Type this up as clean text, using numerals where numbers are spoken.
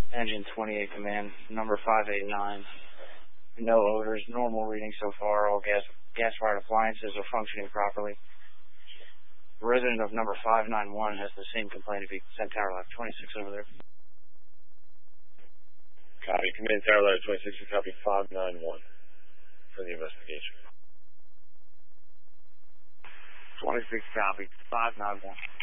Engine 28 command, number 589. No odors, normal reading so far. All gas-fired appliances are functioning properly. Resident of number 591 has the same complaint. If you can send Tower Lab 26 over there. Copy. Command Tower Lab 26 to copy 591 for the investigation. 26 copy, 591.